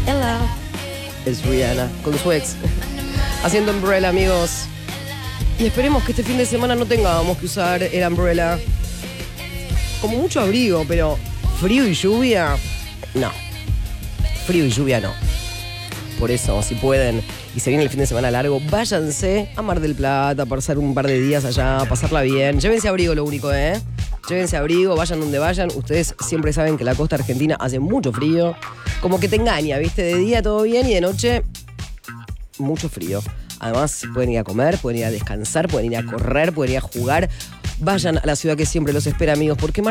Ella. Es Rihanna con su ex. Haciendo Umbrella, amigos. Y esperemos que este fin de semana no tengamos que usar el Umbrella. Como mucho abrigo, pero frío y lluvia, no. Frío y lluvia no. Por eso, si pueden y se viene el fin de semana largo, váyanse a Mar del Plata, a pasar un par de días allá, a pasarla bien. Llévense abrigo, lo único, Llévense abrigo, vayan donde vayan. Ustedes siempre saben que la costa argentina hace mucho frío. Como que te engaña, ¿viste? De día todo bien y de noche mucho frío. Además, pueden ir a comer, pueden ir a descansar, pueden ir a correr, pueden ir a jugar. Vayan a la ciudad que siempre los espera, amigos, porque